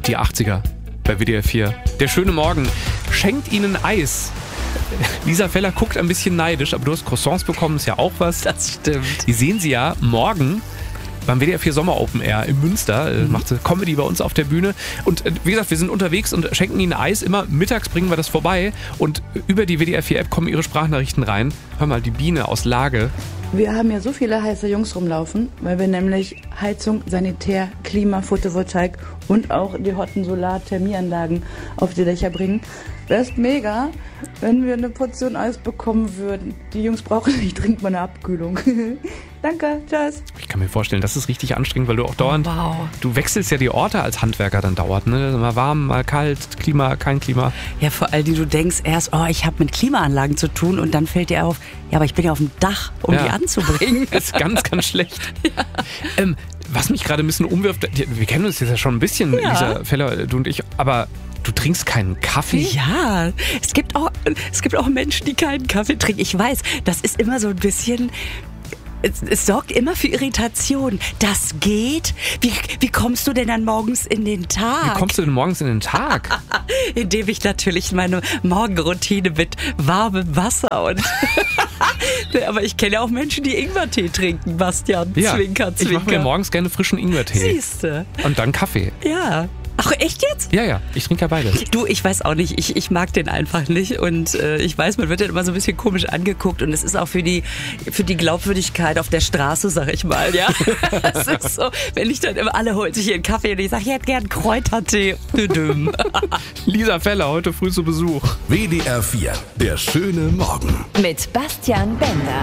Die 80er bei WDR 4. Der schöne Morgen schenkt Ihnen Eis. Lisa Feller guckt ein bisschen neidisch, aber du hast Croissants bekommen, ist ja auch was. Das stimmt. Die sehen Sie ja morgen beim WDR 4 Sommer Open Air in Münster. Macht sie Comedy bei uns auf der Bühne. Und wie gesagt, wir sind unterwegs und schenken Ihnen Eis. Immer mittags bringen wir das vorbei. Und über die WDR 4 App kommen Ihre Sprachnachrichten rein. Hör mal, die Biene aus Lage. Wir haben ja so viele heiße Jungs rumlaufen, weil wir nämlich Heizung, Sanitär, Klima, Photovoltaik und auch die hotten Solarthermieanlagen auf die Dächer bringen. Wäre es mega, wenn wir eine Portion Eis bekommen würden. Die Jungs brauchen nicht dringend mal eine Abkühlung. Danke, tschüss. Ich kann mir vorstellen, das ist richtig anstrengend, weil du auch dauernd, du wechselst ja die Orte als Handwerker dann dauernd, ne? Mal warm, mal kalt, Klima, kein Klima. Ja, vor allem du denkst erst, ich habe mit Klimaanlagen zu tun und dann fällt dir auf, ja, aber ich bin ja auf dem Dach, um die anzubringen. Das ist ganz, ganz schlecht. Ja. Was mich gerade ein bisschen umwirft, wir kennen uns jetzt ja schon ein bisschen, Lisa Feller, du und ich, aber du trinkst keinen Kaffee? Ja, es gibt auch Menschen, die keinen Kaffee trinken. Ich weiß, das ist immer so ein bisschen... Es sorgt immer für Irritation. Das geht? Wie kommst du denn dann morgens in den Tag? Wie kommst du denn morgens in den Tag? Indem ich natürlich meine Morgenroutine mit warmem Wasser und... Aber ich kenne ja auch Menschen, die Ingwertee trinken, Bastian. Ja, Zwinker, zwinker. Ich mache mir morgens gerne frischen Ingwertee. Siehste. Und dann Kaffee. Ja. Ach, echt jetzt? Ja, ich trinke ja beides. Du, ich weiß auch nicht, ich mag den einfach nicht und ich weiß, man wird dann immer so ein bisschen komisch angeguckt und es ist auch für die Glaubwürdigkeit auf der Straße, sag ich mal, ja. Es ist so, wenn ich dann immer, alle holen sich ihren Kaffee und ich sage, ich hätte gern Kräutertee. Lisa Feller, heute früh zu Besuch. WDR 4, der schöne Morgen. Mit Bastian Bender.